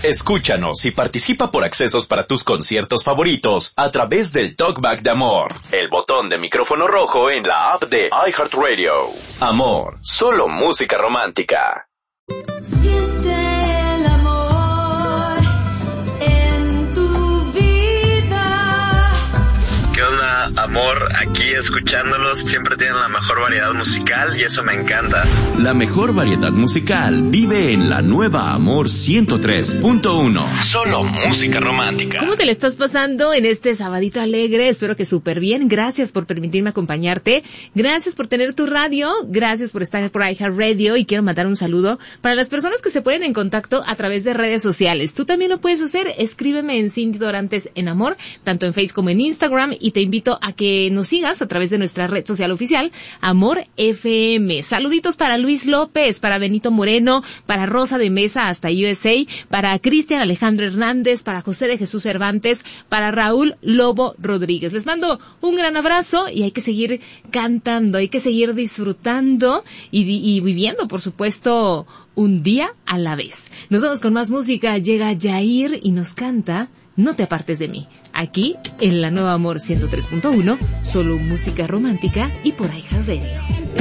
Escúchanos y participa por accesos para tus conciertos favoritos a través del Talkback de Amor, el botón de micrófono rojo en la app de iHeartRadio. Amor, solo música romántica. Siente el amor en tu vida. ¿Qué onda, amor? Aquí escuchándolos, siempre tienen la mejor variedad musical y eso me encanta. La mejor variedad musical vive en la nueva Amor 103.1. Solo música romántica. ¿Cómo te le estás pasando en este sabadito alegre? Espero que súper bien. Gracias por permitirme acompañarte. Gracias por tener tu radio. Gracias por estar por iHeartRadio. Y quiero mandar un saludo para las personas que se ponen en contacto a través de redes sociales. Tú también lo puedes hacer. Escríbeme en Cindy Dorantes en Amor, tanto en Facebook como en Instagram. Y te invito a que nos sigas a través de nuestra red social oficial, Amor FM. Saluditos para Luis López, para Benito Moreno, para Rosa de Mesa hasta USA, para Cristian Alejandro Hernández, para José de Jesús Cervantes, para Raúl Lobo Rodríguez. Les mando un gran abrazo y hay que seguir cantando, hay que seguir disfrutando y viviendo, por supuesto, un día a la vez. Nos vamos con más música. Llega Yair y nos canta No te apartes de mí. Aquí en la nueva Amor 103.1, solo música romántica y por iHeartRadio.